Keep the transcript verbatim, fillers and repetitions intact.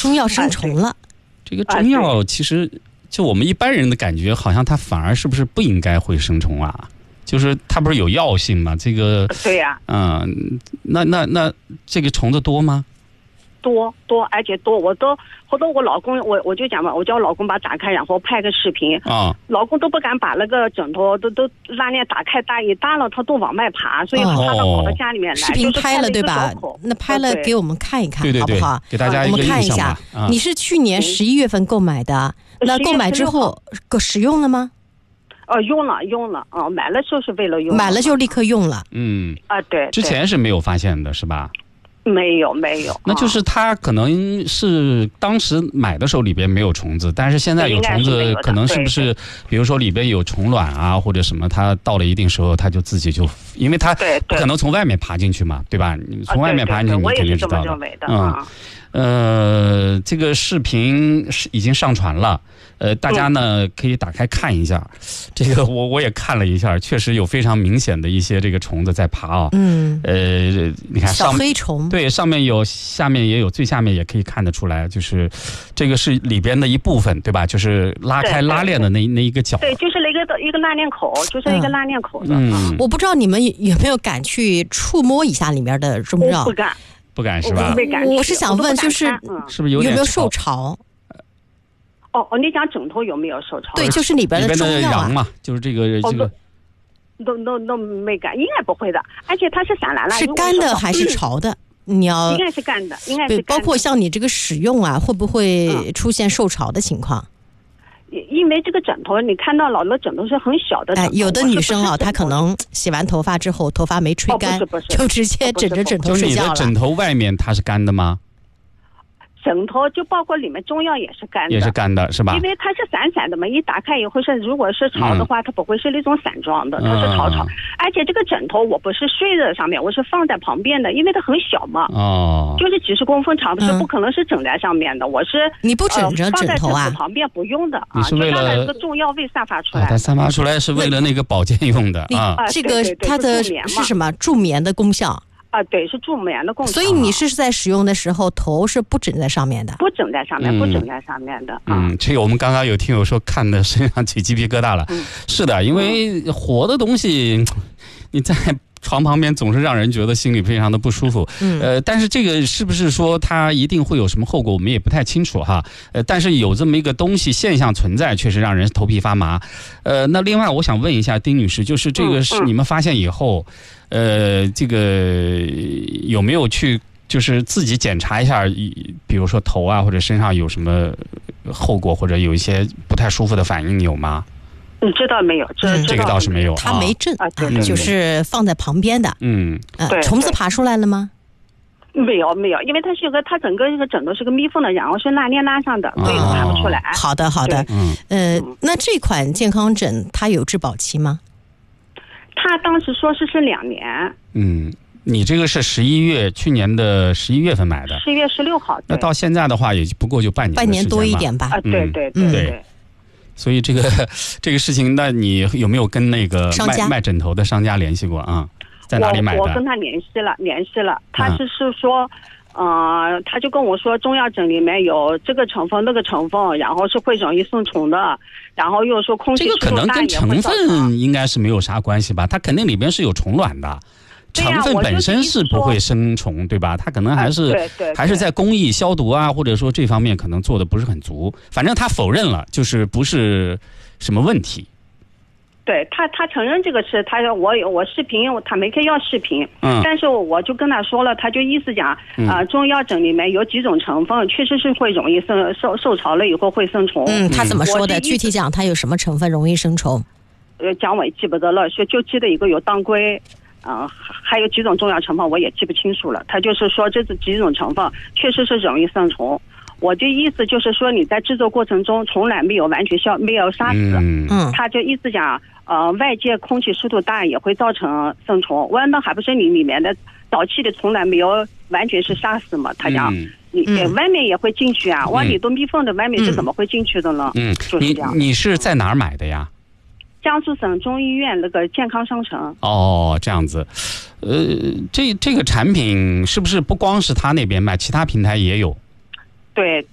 中药生虫了。 这个中药其实就我们一般人的感觉，好像它反而是不是不应该会生虫啊？就是它不是有药性吗？这个对呀、 啊，嗯，那那那这个虫子多吗？ 多多，而且多，我都后头我老公，我我就讲嘛，我叫我老公把它打开，然后拍个视频啊， 老公都不敢把那个枕头都都拉链打开，大一搭了，他都往外爬，所以他他跑到家里面来， 视频拍了对吧？那拍了给我们看一看，好不好？ 给大家一个我们看一下。你是去年十一月份购买的，那购买之后使用了吗？ 呃，用了用了啊、呃，买了就是为了用， 买了就立刻用了。 嗯啊，对， 之前是没有发现的，是吧？ 没有没有， 那就是它可能是当时买的时候里边没有虫子，但是现在有虫子，可能是不是比如说里边有虫卵啊或者什么，它到了一定时候它就自己就，因为它不可能从外面爬进去嘛，对吧？你从外面爬进去你肯定知道的。嗯，呃，这个视频是已经上传了。呃，大家呢可以打开看一下，这个我我也看了一下，确实有非常明显的一些这个虫子在爬啊。 嗯， 呃，你看上小黑虫， 对，上面有，下面也有，最下面也可以看得出来，就是这个是里边的一部分，对吧？就是拉开拉链的那那一个角。 对，就是一个一个拉链口，就是一个拉链口的。 嗯， 我不知道你们有没有敢去触摸一下里面的中药？ 不敢， 不敢是吧？ 我是想问，就是是不是有有没有受潮？ 哦哦，你讲枕头有没有受潮？ 对，就是里边的中药啊， 嘛，就是这个这个， 都都都没干，应该不会的。而且它是散蓝了， 是干的还是潮的？你要应该是干的，应该是干的。 包括像你这个使用啊，会不会出现受潮的情况？ 因为这个枕头，你看到老的枕头是很小的枕头， 哎，有的女生啊，她可能洗完头发之后，头发没吹干，就直接枕着枕头睡觉了。 就你的枕头外面它是干的吗？ 枕头就包括里面中药也是干的， 也是干的，是吧？ 因为它是散散的嘛，一打开以后是，如果是潮的话，嗯、它不会是那种散状的，它是潮潮。嗯、而且这个枕头我不是睡在上面，我是放在旁边的，因为它很小嘛， 哦， 就是几十公分长，是不可能是枕在上面的。嗯、我是你不枕着枕头啊？ 呃、放在枕头旁边不用的啊， 你是为了这个中药味散发出来、 啊，它散发出来是为了那个保健用的啊。 这个它的是什么？助眠的功效。 啊，对，是助眠的功效。 所以你是在使用的时候，头是不枕在上面的， 不枕在上面，嗯、不枕在上面的。 嗯，啊、这个我们刚刚有听友说看的身上起鸡皮疙瘩了。嗯、是的，因为活的东西，你在床旁边总是让人觉得心里非常的不舒服。嗯，呃，但是这个是不是说它一定会有什么后果，我们也不太清楚哈。呃，但是有这么一个东西现象存在，确实让人头皮发麻。呃，那另外我想问一下丁女士，就是这个是你们发现以后。嗯嗯呃，这个有没有去就是自己检查一下，比如说头啊或者身上有什么后果，或者有一些不太舒服的反应，有吗？ 嗯，这倒没有，这、 嗯、这个倒是没有， 它没震啊，对对对， 就是放在旁边的。 嗯， 呃、虫子爬出来了吗？ 没有没有，因为它是个，它整个这个枕头是个密封的，然后是拉链拉上的，所以爬不出来。 哦、好的好的，嗯呃，那这款健康枕它有质保期吗？ 他当时说是是两年。 嗯，你这个是十一月去年的十一月份买的， 十月十六号。 那到现在的话，也不过就半年， 半年多一点吧。 啊，对对对对。 所以这个这个事情，那你有没有跟那个卖卖枕头的商家联系过啊？在哪里买的？ 我我跟他联系了，联系了。他只是说，呃，他就跟我说，中药枕里面有这个成分、那个成分，然后是会容易生虫的。然后又说空气这个可能跟成分应该是没有啥关系吧？它肯定里边是有虫卵的，成分本身是不会生虫，对吧？它可能还是、 对对对还是在工艺消毒啊，或者说这方面可能做的不是很足。反正他否认了，就是不是什么问题。 对他，他承认这个是他我有我视频，他没开要视频，嗯，但是我就跟他说了，他就意思讲，啊、嗯呃，中药枕里面有几种成分，确实是会容易生受受潮了以后会生虫。 嗯，他怎么说的？具体讲，他有什么成分容易生虫？ 呃，讲我也记不得了，是就记得一个有当归，嗯、呃，还有几种中药成分我也记不清楚了。他就是说这几种成分确实是容易生虫。我的意思就是说，你在制作过程中从来没有完全消没有杀死， 嗯， 他就意思讲，呃，外界空气湿度大也会造成生虫，完了还不是你里面的导气的从来没有完全是杀死嘛？他讲，嗯、你、嗯、外面也会进去啊，往里都密封的，外面是怎么会进去的呢？ 嗯， 就是这样。 你你是在哪儿买的呀？ 江苏省中医院那个健康商城。 哦，这样子，呃，这这个产品是不是不光是他那边卖，其他平台也有？ 对。